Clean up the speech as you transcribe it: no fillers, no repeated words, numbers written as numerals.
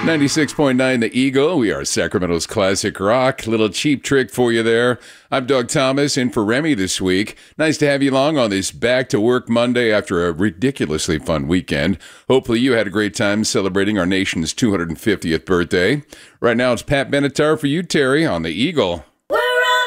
96.9 The Eagle. We are Sacramento's classic rock. Little Cheap Trick for you there. I'm Doug Thomas in for Remy this week. Nice to have you along on this back to work Monday after a ridiculously fun weekend. Hopefully you had a great time celebrating our nation's 250th birthday. Right now it's Pat Benatar for you, Terry, on The Eagle.